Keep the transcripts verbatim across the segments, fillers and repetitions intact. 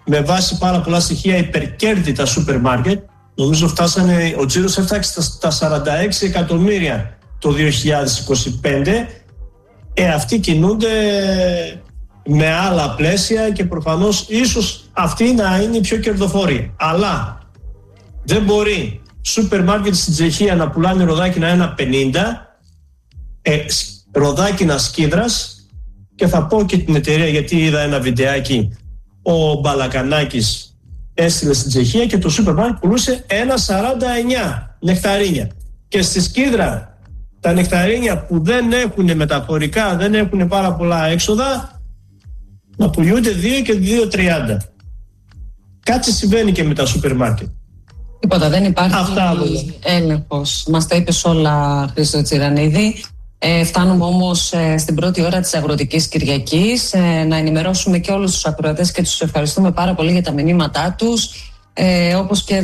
με βάση πάρα πολλά στοιχεία υπερκέρδη τα σούπερ μάρκετ. Νομίζω φτάσανε, ο τζίρος έφταξε στα σαράντα έξι εκατομμύρια το δύο χιλιάδες είκοσι πέντε. Ε, αυτοί κινούνται με άλλα πλαίσια και προφανώς ίσως αυτοί να είναι οι πιο κερδοφόροι. Αλλά δεν μπορεί σούπερ μάρκετ στην Τσεχία να πουλάνε ροδάκινα ένα πενήντα, ε, ροδάκινα Σκύδρας, και θα πω και την εταιρεία γιατί είδα ένα βιντεάκι, ο Μπαλακανάκης έστειλε στην Τσεχία και το σούπερ μάρκετ πουλούσε ένα σαράντα εννιά νεκταρίνια. Και στη Σκύδρα τα νεκταρίνια που δεν έχουν μεταφορικά, δεν έχουν πάρα πολλά έξοδα, να πουλούνται δύο και δύο τριάντα. Κάτι συμβαίνει και με τα σούπερ μάρκετ. Τίποτα, δεν υπάρχει έλεγχος. Μας τα είπες όλα, Χρήστο Τσιρανίδη. Ε, φτάνουμε όμως ε, στην πρώτη ώρα της Αγροτικής Κυριακής. Ε, να ενημερώσουμε και όλους τους ακροατές και τους ευχαριστούμε πάρα πολύ για τα μηνύματά τους. Ε, όπως και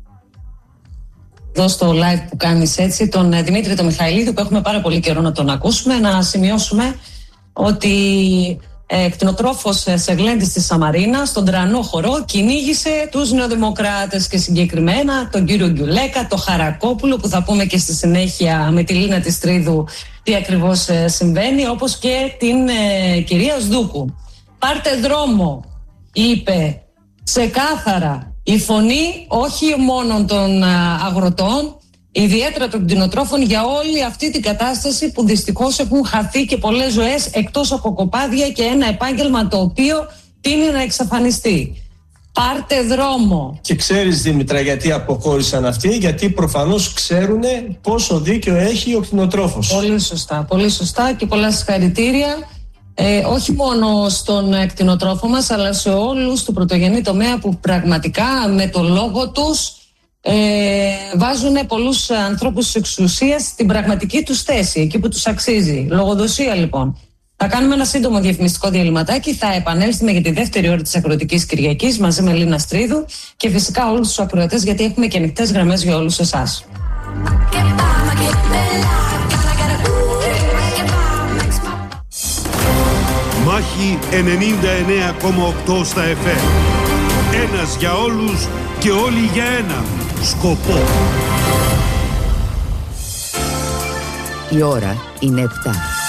εδώ στο live που κάνεις έτσι, τον ε, Δημήτρη τον Μιχαηλίδη, που έχουμε πάρα πολύ καιρό να τον ακούσουμε, να σημειώσουμε ότι ε, κτηνοτρόφος ε, σε Γλέντι στη Σαμαρίνα, στον Τρανό χορό, κυνήγησε τους νεοδημοκράτες και συγκεκριμένα τον κύριο Γκιουλέκα, τον Χαρακόπουλο, που θα πούμε και στη συνέχεια με τη Λίνα της Τρίδου τι ακριβώς ε, συμβαίνει, όπως και την ε, κυρία Σδούκου. Πάρτε δρόμο, είπε ξεκάθαρα η φωνή όχι μόνο των ε, αγροτών, ιδιαίτερα των κτηνοτρόφων, για όλη αυτή την κατάσταση που δυστυχώς έχουν χαθεί και πολλές ζωές εκτός από κοπάδια και ένα επάγγελμα το οποίο τείνει να εξαφανιστεί. Πάρτε δρόμο. Και ξέρεις, Δήμητρα, γιατί αποχώρησαν αυτοί? Γιατί προφανώς ξέρουν πόσο δίκιο έχει ο κτηνοτρόφος. Πολύ σωστά, πολύ σωστά και πολλά συγχαρητήρια. Ε, όχι μόνο στον κτηνοτρόφο μας, αλλά σε όλους του πρωτογενή τομέα που πραγματικά με το λόγο τους ε, βάζουν πολλούς ανθρώπους της εξουσίας στην πραγματική τους θέση, εκεί που τους αξίζει. Λογοδοσία λοιπόν. Θα κάνουμε ένα σύντομο διαφημιστικό διαλυματάκι. Θα επανέλθουμε για τη δεύτερη ώρα της Αγροτικής Κυριακής μαζί με Λίνα Στρίδου και φυσικά όλους τους ακροατές, γιατί έχουμε και ανοιχτές γραμμές για όλους εσάς. Μάχη ενενήντα εννέα κόμμα οκτώ στα εφ εμ. Ένας για όλους και όλοι για έναν σκοπό. Η ώρα είναι επτά.